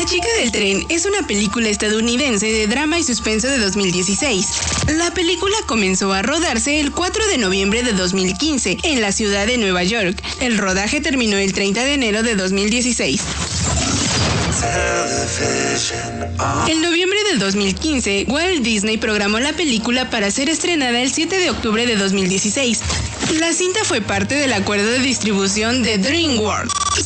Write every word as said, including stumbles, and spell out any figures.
chica del tren es una película estadounidense de drama y suspenso de dos mil dieciséis. La película comenzó a rodarse el cuatro de noviembre de dos mil quince en la ciudad de Nueva York. El rodaje terminó el treinta de enero de dos mil dieciséis. En noviembre del dos mil quince, Walt Disney programó la película para ser estrenada el siete de octubre de dos mil dieciséis. La cinta fue parte del acuerdo de distribución de DreamWorks